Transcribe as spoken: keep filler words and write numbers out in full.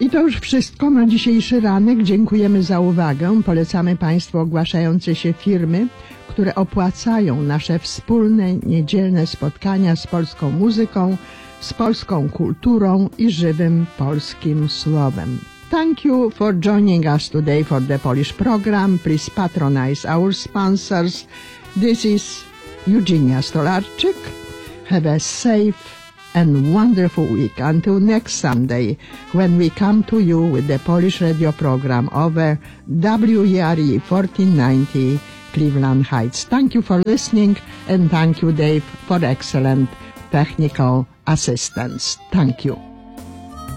I to już wszystko na dzisiejszy ranek. Dziękujemy za uwagę. Polecamy Państwu ogłaszające się firmy, które opłacają nasze wspólne niedzielne spotkania z polską muzyką, z polską kulturą i żywym polskim słowem. Thank you for joining us today for the Polish program. Please patronize our sponsors. This is Eugenia Stolarczyk. Have a safe and wonderful week until next Sunday, when we come to you with the Polish radio program over W E R E fourteen ninety Cleveland Heights. Thank you for listening, and thank you, Dave, for excellent technical assistance. Thank you.